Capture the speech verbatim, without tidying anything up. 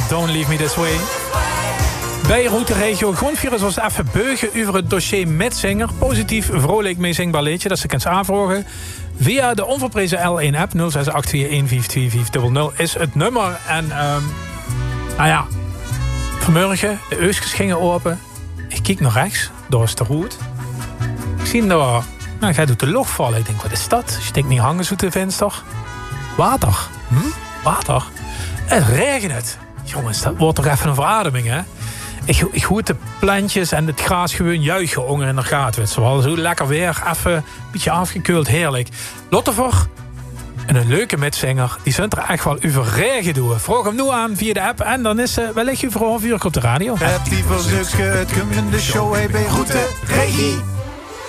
Don't Leave Me This Way. Bij Route Regio Grondvirus was even beugen over het dossier Metzinger. Positief, vrolijk, meezingbaar liedje. Dat ze kunt aanvragen. Via de onverprezen L één app nul zes acht twee een vijf twee vijf nul nul is het nummer. En um, nou ja, vanmorgen, de oogjes gingen open. Ik kijk naar rechts, daar is de route. Ik zie daar, nou, hij doet de lucht vallen. Ik denk, wat is dat? Je denkt niet hangen zo te venster. Water. Hm? Water? Het regent. Jongens, dat wordt toch even een verademing, hè? Ik, ik hoor de plantjes en het gras gewoon juichen onder in de gaat. Weet je wel. Zo lekker weer, even een beetje afgekeuld, heerlijk. Lottever en een leuke metzinger, die zijn er echt wel over regen doen. Vraag hem nu aan via de app en dan is ze wellicht over een half uur op de radio. Het die verzoeken, het komt in de show, hey, bij Route Regie.